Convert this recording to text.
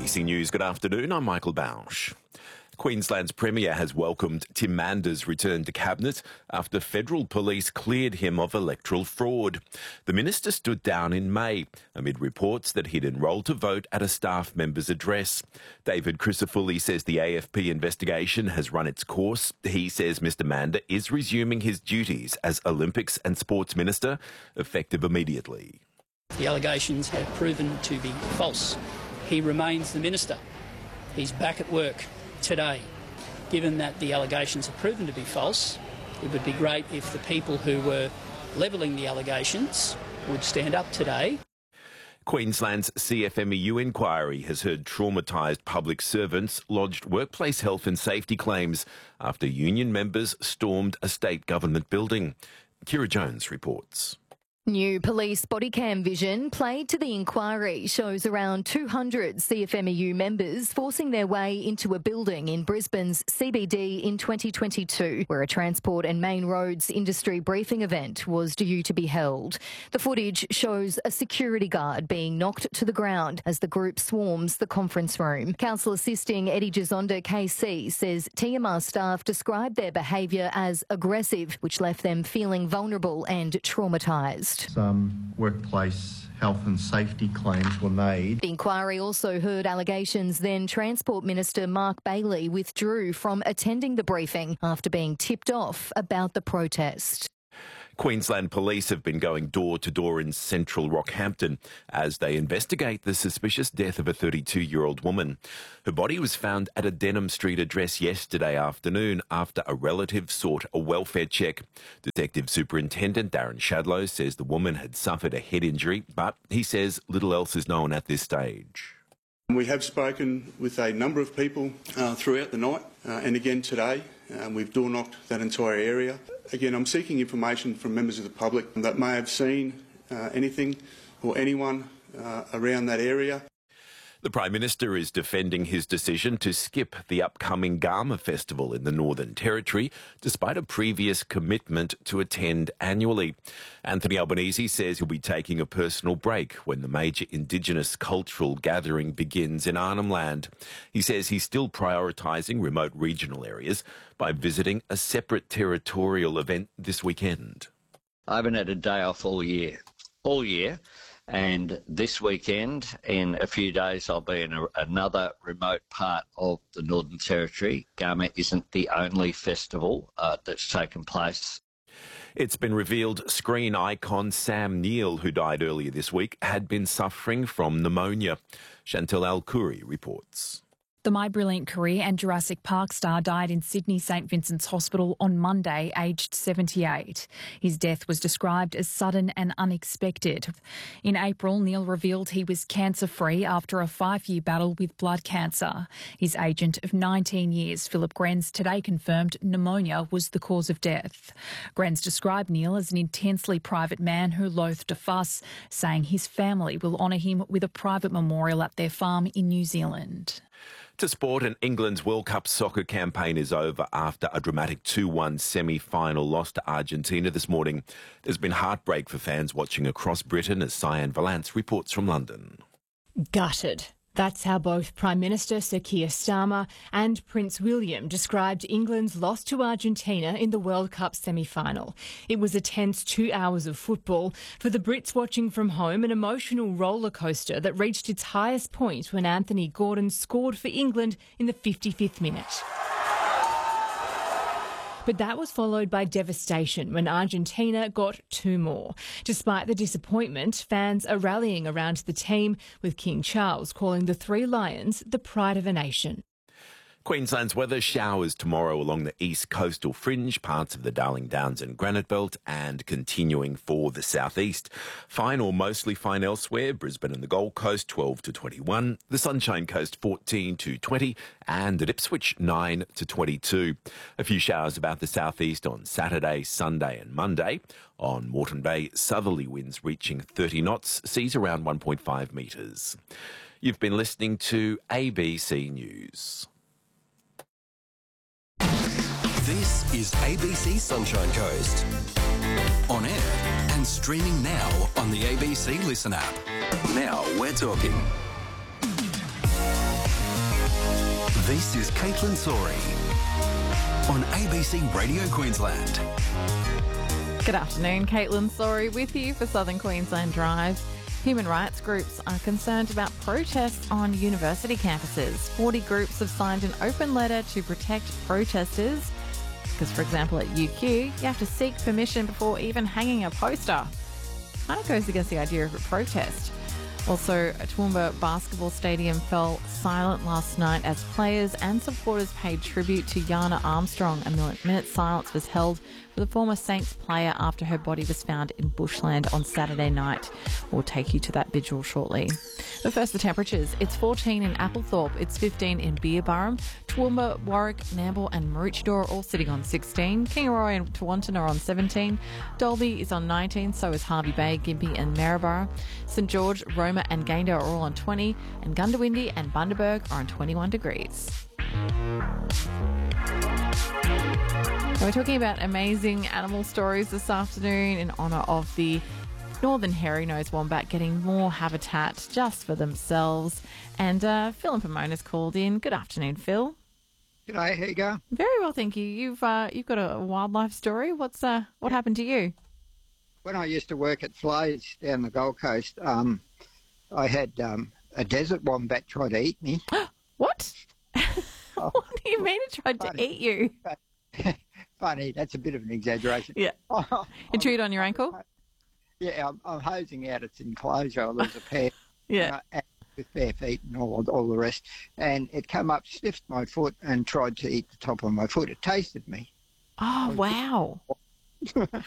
ABC News, good afternoon. I'm Michael Bausch. Queensland's Premier has welcomed Tim Mander's return to Cabinet after federal police cleared him of electoral fraud. The minister stood down in May amid reports that he'd enrolled to vote at a staff member's address. David Crisafulli says the AFP investigation has run its course. He says Mr Mander is resuming his duties as Olympics and Sports Minister, effective immediately. The allegations have proven to be false. He remains the minister. He's back at work today. Given that the allegations have proven to be false, it would be great if the people who were levelling the allegations would stand up today. Queensland's CFMEU inquiry has heard traumatised public servants lodged workplace health and safety claims after union members stormed a state government building. Kira Jones reports. New police body cam vision played to the inquiry shows around 200 CFMEU members forcing their way into a building in Brisbane's CBD in 2022, where a transport and main roads industry briefing event was due to be held. The footage shows a security guard being knocked to the ground as the group swarms the conference room. Council Assisting Eddie Gizonda KC says TMR staff described their behaviour as aggressive, which left them feeling vulnerable and traumatised. Some workplace health and safety claims were made. The inquiry also heard allegations then Transport Minister Mark Bailey withdrew from attending the briefing after being tipped off about the protest. Queensland Police have been going door to door in central Rockhampton as they investigate the suspicious death of a 32-year-old woman. Her body was found at a Denham Street address yesterday afternoon after a relative sought a welfare check. Detective Superintendent Darren Shadlow says the woman had suffered a head injury, but he says little else is known at this stage. We have spoken with a number of people throughout the night and again today. We've door-knocked that entire area. Again, I'm seeking information from members of the public that may have seen anything or anyone around that area. The Prime Minister is defending his decision to skip the upcoming Garma Festival in the Northern Territory, despite a previous commitment to attend annually. Anthony Albanese says he'll be taking a personal break when the major Indigenous cultural gathering begins in Arnhem Land. He says he's still prioritising remote regional areas by visiting a separate territorial event this weekend. I haven't had a day off all year. And this weekend, in a few days, I'll be in another remote part of the Northern Territory. Garma isn't the only festival that's taken place. It's been revealed screen icon Sam Neill, who died earlier this week, had been suffering from pneumonia. Chantal Al-Khoury reports. The My Brilliant Career and Jurassic Park star died in Sydney St Vincent's Hospital on Monday, aged 78. His death was described as sudden and unexpected. In April, Neil revealed he was cancer-free after a 5-year battle with blood cancer. His agent of 19 years, Philip Grenz, today confirmed pneumonia was the cause of death. Grenz described Neil as an intensely private man who loathed a fuss, saying his family will honour him with a private memorial at their farm in New Zealand. To sport, and England's World Cup soccer campaign is over after a dramatic 2-1 semi-final loss to Argentina this morning. There's been heartbreak for fans watching across Britain as Cyan Valance reports from London. Gutted. That's how both Prime Minister Sir Keir Starmer and Prince William described England's loss to Argentina in the World Cup semi-final. It was a tense 2 hours of football. For the Brits watching from home, an emotional roller coaster that reached its highest point when Anthony Gordon scored for England in the 55th minute. But that was followed by devastation when Argentina got 2 more. Despite the disappointment, fans are rallying around the team, with King Charles calling the Three Lions the pride of a nation. Queensland's weather: showers tomorrow along the east coastal fringe, parts of the Darling Downs and Granite Belt, and continuing for the southeast. Fine or mostly fine elsewhere. Brisbane and the Gold Coast 12 to 21, the Sunshine Coast 14 to 20, and at Ipswich 9 to 22. A few showers about the southeast on Saturday, Sunday and Monday. On Moreton Bay, southerly winds reaching 30 knots, seas around 1.5 metres. You've been listening to ABC News. This is ABC Sunshine Coast. On air and streaming now on the ABC Listen app. Now we're talking. This is Caitlin Sorey on ABC Radio Queensland. Good afternoon, Caitlin Sorey with you for Southern Queensland Drive. Human rights groups are concerned about protests on university campuses. 40 groups have signed an open letter to protect protesters because, for example, at UQ, you have to seek permission before even hanging a poster. Kind of goes against the idea of a protest. Also, Toowoomba Basketball Stadium fell silent last night as players and supporters paid tribute to Yana Armstrong. A minute silence was held for the former Saints player after her body was found in bushland on Saturday night. We'll take you to that vigil shortly. But first, the temperatures. It's 14 in Applethorpe, it's 15 in Beerburrum, Toowoomba, Warwick, Nambour and Maroochydore all sitting on 16. Kingaroy and Tewantin are on 17. Dalby is on 19, so is Harvey Bay, Gympie and Maryborough. St George, Roma and Gayndah are all on 20, and Gundawindi and Bundaberg are on 21 degrees. We're talking about amazing animal stories this afternoon in honour of the Northern Hairy-nosed Wombat getting more habitat just for themselves. And Phil and Pomona's called in. Good afternoon, Phil. G'day, how you going? Very well, thank you. You've got a wildlife story. What happened to you? When I used to work at Flays down the Gold Coast, I had a desert wombat try to eat me. What? What do you mean it tried to eat you? Funny, that's a bit of an exaggeration. Yeah. It chewed on your ankle? Yeah, I'm hosing out its enclosure. There's a pair. Yeah. With bare feet and all the rest. And it came up, sniffed my foot and tried to eat the top of my foot. It tasted me. Oh, wow.